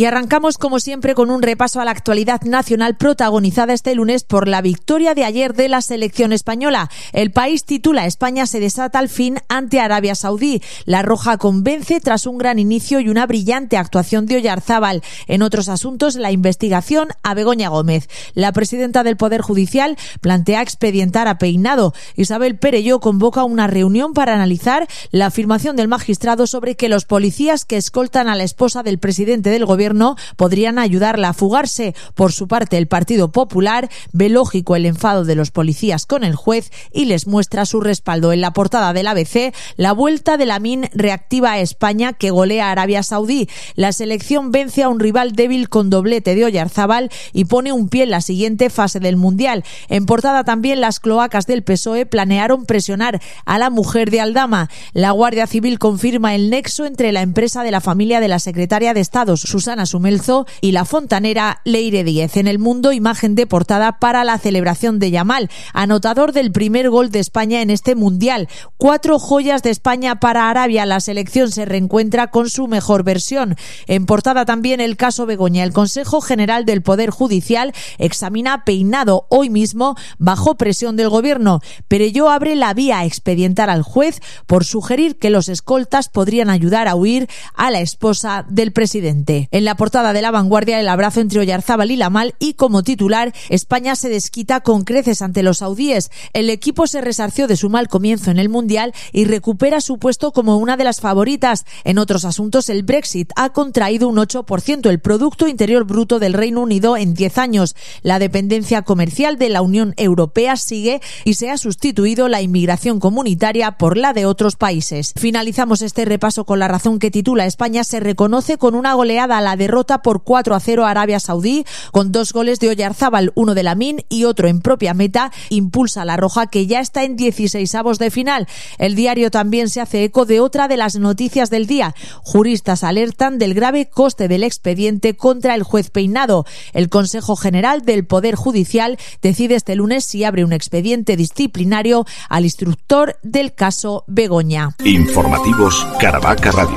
Y arrancamos como siempre con un repaso a la actualidad nacional protagonizada este lunes por la victoria de ayer de la selección española. El País titula: España se desata al fin ante Arabia Saudí. La roja convence tras un gran inicio y una brillante actuación de Oyarzábal. En otros asuntos, la investigación a Begoña Gómez. La presidenta del Poder Judicial plantea expedientar a Peinado. Isabel Perelló convoca una reunión para analizar la afirmación del magistrado sobre que los policías que escoltan a la esposa del presidente del gobierno podrían ayudarla a fugarse. Por su parte, el Partido Popular ve lógico el enfado de los policías con el juez y les muestra su respaldo. En la portada del ABC, la vuelta de Lamine reactiva a España, que golea a Arabia Saudí. La selección vence a un rival débil con doblete de Oyarzábal y pone un pie en la siguiente fase del Mundial. En portada también, las cloacas del PSOE planearon presionar a la mujer de Aldama. La Guardia Civil confirma el nexo entre la empresa de la familia de la secretaria de Estado, Susana Sumelzo, y la fontanera Leire Díez. En El Mundo, imagen de portada para la celebración de Yamal, anotador del primer gol de España en este Mundial. 4 joyas de España para Arabia. La selección se reencuentra con su mejor versión. En portada también el caso Begoña. El Consejo General del Poder Judicial examina Peinado hoy mismo bajo presión del gobierno. Perelló abre la vía a expedientar al juez por sugerir que los escoltas podrían ayudar a huir a la esposa del presidente. En la portada de La Vanguardia, el abrazo entre Oyarzábal y Lamal, y como titular: España se desquita con creces ante los saudíes. El equipo se resarció de su mal comienzo en el Mundial y recupera su puesto como una de las favoritas. En otros asuntos, el Brexit ha contraído un 8% el Producto Interior Bruto del Reino Unido en 10 años. La dependencia comercial de la Unión Europea sigue y se ha sustituido la inmigración comunitaria por la de otros países. Finalizamos este repaso con La Razón, que titula: España se reconoce con una goleada a la derrota por 4-0 a Arabia Saudí, con 2 goles de Oyarzábal, uno de Lamine y otro en propia meta. Impulsa a la roja, que ya está en 16avos de final. El diario también se hace eco de otra de las noticias del día. Juristas alertan del grave coste del expediente contra el juez Peinado. El Consejo General del Poder Judicial decide este lunes si abre un expediente disciplinario al instructor del caso Begoña. Informativos Caravaca Radio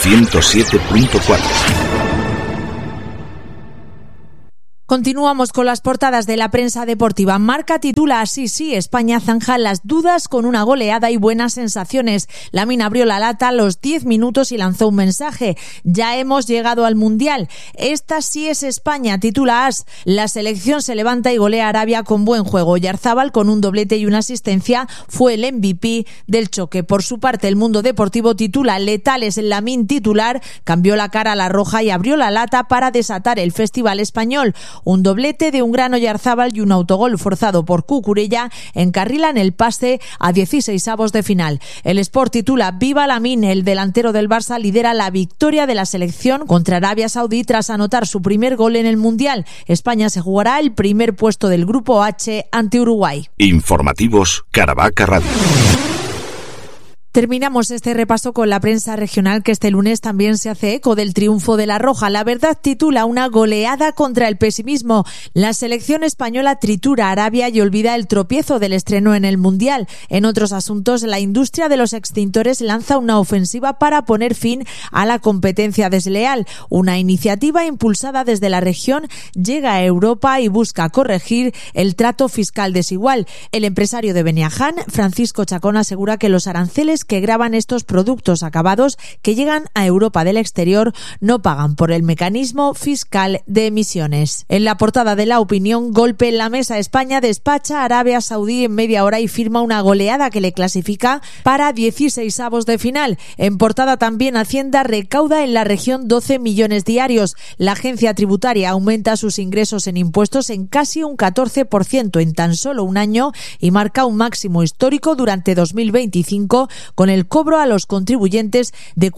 107.4. Continuamos con las portadas de la prensa deportiva. Marca titula así: sí, España zanja las dudas con una goleada y buenas sensaciones. Lamine abrió la lata a los 10 minutos y lanzó un mensaje: ya hemos llegado al Mundial. Esta sí es España, titula AS. La selección se levanta y golea a Arabia con buen juego. Oyarzábal, con un doblete y una asistencia, fue el MVP del choque. Por su parte, El Mundo Deportivo titula: letales el Lamine titular, cambió la cara a la roja y abrió la lata para desatar el festival español. Un doblete de un gran Oyarzábal y un autogol forzado por Cucurella encarrilan el pase a 16avos de final. El Sport titula: viva Lamine, el delantero del Barça lidera la victoria de la selección contra Arabia Saudí tras anotar su primer gol en el Mundial. España se jugará el primer puesto del Grupo H ante Uruguay. Informativos Caravaca Radio. Terminamos este repaso con la prensa regional, que este lunes también se hace eco del triunfo de la roja. La Verdad titula: una goleada contra el pesimismo. La selección española tritura a Arabia y olvida el tropiezo del estreno en el Mundial. En otros asuntos, la industria de los extintores lanza una ofensiva para poner fin a la competencia desleal. Una iniciativa impulsada desde la región llega a Europa y busca corregir el trato fiscal desigual. El empresario de Beniaján, Francisco Chacón, asegura que los aranceles que gravan estos productos acabados que llegan a Europa del exterior no pagan por el mecanismo fiscal de emisiones. En la portada de La Opinión, golpe en la mesa: España despacha a Arabia Saudí en media hora y firma una goleada que le clasifica para 16avos de final. En portada también, Hacienda recauda en la región 12 millones diarios. La agencia tributaria aumenta sus ingresos en impuestos en casi un 14% en tan solo un año y marca un máximo histórico durante 2025, con el cobro a los contribuyentes de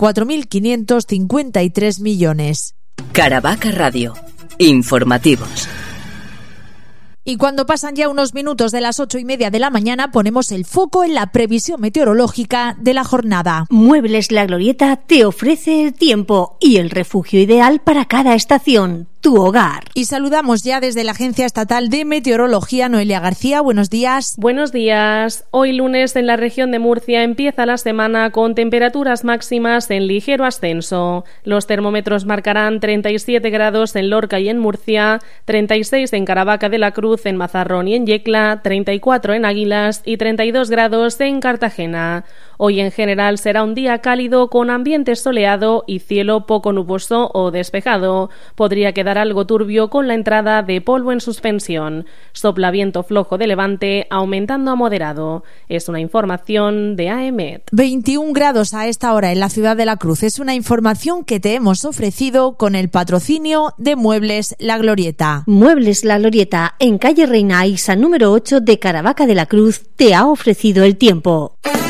4.553 millones. Caravaca Radio. Informativos. Y cuando pasan ya unos minutos de las 8:30 de la mañana, ponemos el foco en la previsión meteorológica de la jornada. Muebles La Glorieta te ofrece el tiempo y el refugio ideal para cada estación. tu hogar. Y saludamos ya desde la Agencia Estatal de Meteorología, Noelia García. Buenos días. Buenos días. Hoy lunes en la región de Murcia empieza la semana con temperaturas máximas en ligero ascenso. Los termómetros marcarán 37 grados en Lorca y en Murcia, 36 en Caravaca de la Cruz, en Mazarrón y en Yecla, 34 en Águilas y 32 grados en Cartagena. Hoy en general será un día cálido con ambiente soleado y cielo poco nuboso o despejado. Podría quedar algo turbio con la entrada de polvo en suspensión. Sopla viento flojo de levante, aumentando a moderado. Es una información de AEMET. 21 grados a esta hora en la ciudad de la Cruz. Es una información que te hemos ofrecido con el patrocinio de Muebles La Glorieta. Muebles La Glorieta, en calle Reina Isa número 8 de Caravaca de la Cruz, te ha ofrecido el tiempo.